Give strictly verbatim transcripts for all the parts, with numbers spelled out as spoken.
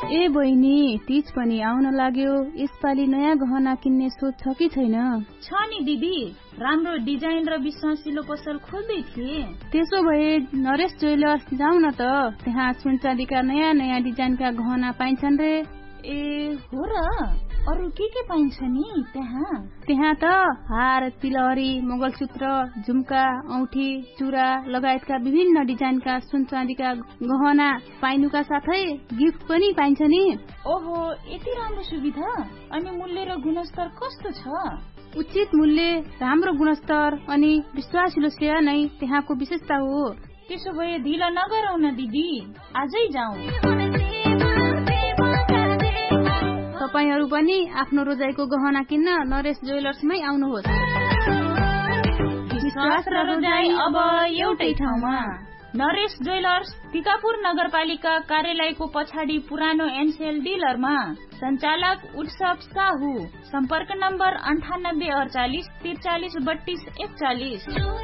ए बहिनी, तीज पनि आउन लाग्यो। यसपालि नयाँ गहना किन्ने सोच छ कि छैन? छ नि दिदी, राम्रो डिजाइन र विश्वासिलो पसल खोल्दै थिए। त्यसो भए नरेश ज्वेलर्स जाउँ न त। त्यहाँ सुन चाँदीका नयाँ नयाँ डिजाइनका गहना पाइन्छन् रे। ए हो र? अरु के के पाइन्छ नि त्यहाँ? त्यहाँ त हार, तिलहरी, मंगलसूत्र, झुम्का, औठी, चुरा लगायतका विभिन्न डिजाइनका सुन चाँदीका गहना पाइनुका साथै गिफ्ट पनि पाइन्छ नि। ओहो, यति राम्रो सुविधा। अनि मूल्य र गुणस्तर कस्तो छ? उचित मूल्य, राम्रो गुणस्तर अनि विश्वासिलो सेवा नै त्यहाँको विशेषता हो। त्यसो भए ढिला नगरौ न दिदी, आजै जाउँ। तपाईहरु पनि आफ्नो रोजाइको गहना किन्न नरेश ज्वेलर्समै आउनुहोस्। विश्वास र रोजाइ अब एउटै ठाउँमा। नरेश ज्वेलर्स, टिकापुर नगरपालिका कार्यालयको पछाडि पुरानो एनसेल डिलरमा। सञ्चालक उत्सव साहु। सम्पर्क नम्बर अन्ठानब्बे अडचालिस त्रिचालिस बत्तीस एकचालिस।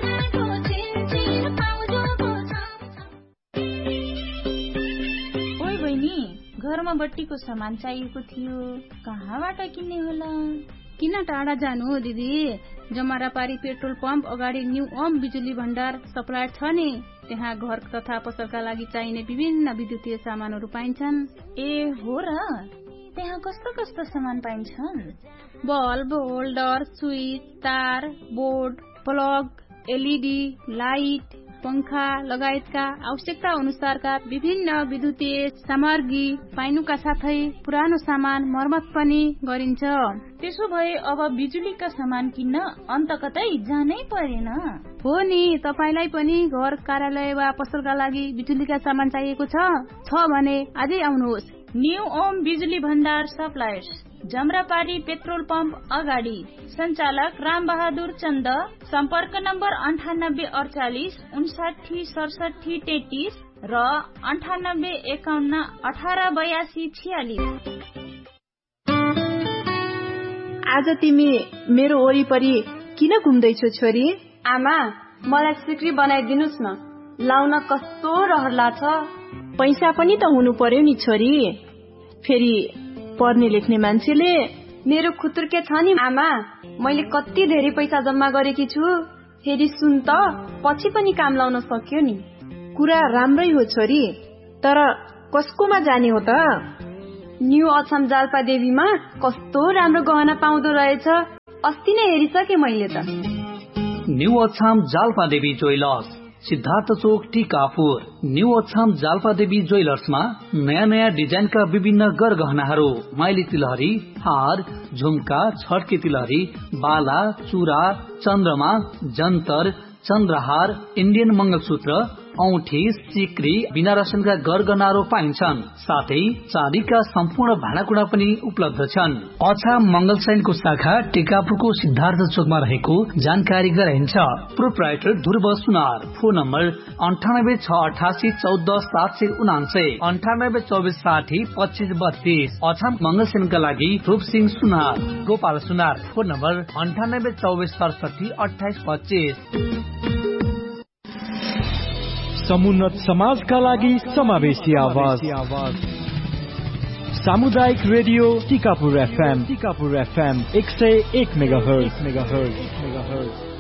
ओइ बहिनी, घरमा बत्तीको सामान चाहिएको थियो, कहाँबाट किन्ने होला? किन टाढा जानु हो दिदी? जमरापारी पेट्रोल पम्प अगाडि न्यू ओम बिजुली भण्डार सप्लायर छ नि। त्यहाँ घर तथा पसलका लागि चाहिने विभिन्न विद्युतीय सामानहरू पाइन्छन्। ए हो र? त्यहाँ कस्तो कस्तो सामान पाइन्छन्? बल्ब, होल्डर, स्विच, तार, बोर्ड, प्लग, एलईडी, लाइट, पंखा लगायतका आवश्यकता अनुसारका विभिन्न विद्युतीय सामग्री पाइनुका साथै पुरानो सामान मर्मत पनि गरिन्छ। त्यसो भए अब बिजुलीका सामान किन्न अन्त कतै जानै परेन। हो नि, तपाईलाई पनि घर, कार्यालय वा पसलका लागि बिजुलीका सामान चाहिएको छ छ भने आजै आउनुहोस्। न्यू ओम बिजुली भण्डार सप्लायर्स, जमरापारी पेट्रोल पम्प अगाडि। सञ्चालक राम बहादुर चन्द। सम्पर्क नम्बर अन्ठानब्बे अडचालिस उन्साठी सडसठी तेत्तीस र अन्ठानब्बे एकाउन्न अठार बयासी छियालिस। आज तिमी मेरो वरिपरि किन घुम्दैछौ छोरी? आमा, मलाई सिक्री बनाइदिनुस् न, लाउन कस्तो रहर छ। पैसा पनि त हुनु पर्यो नि छोरी। फेरि पढ्ने लेख्ने मान्छेले। मेरो खुतुर्के छ नि आमा, मैले कति धेरै पैसा जम्मा गरेकी छु। फेरि सुन त, पछि पनि काम लाउन सक्यो नि। कुरा राम्रै हो छोरी, तर कसकोमा जाने हो त? न्यू अछाम जाल्पा देवीमा कस्तो राम्रो गहना पाउँदो रहेछ। अस्ति नै हेरिसके मैले त। न्यू अछाम जाल्पा देवी ज्वेलर्स, सिद्धार्थ चोक टिकापुर। न्यू अछाम जाल्पा देवी ज्वेलर्समा नयाँ नयाँ डिजाइनका विभिन्न गरगहनाहरू, माइली तिलहरी, हार, झुम्का, छड्के तिलहरी, बाला, चुरा, चन्द्रमा, जन्तर, चन्द्रहार, इन्डियन मंगलसूत्र, औठी, सिक्री, बिना रसनका गरगहनाहरू पाइन्छन्। साथै चाँदीका सम्पूर्ण भाँडाकुँडा पनि उपलब्ध छन्। अछाम मंगल सैनको शाखा टिकापुरको सिद्धार्थ चोकमा रहेको जानकारी गराइन्छ। प्रोप्राइटर ध्रुव सुनार। फोन नम्बर अन्ठानब्बे छ अठासी चौध सात सय उनान्सय अन्ठानब्बे चौबिस साठी पच्चिस बत्तीस। अछाम मंगल सैनका लागि रूप सिंह सुनार। गोपाल सुनार। फोन नम्बर अन्ठानब्बे चौबिस सडसठी अठाइस पच्चिस। समुन्नत समाजका लागि समावेशी आवाज। सामुदायिक radio Tikapur FM. Tikapur FM एक सय एक मेगाहर्ज।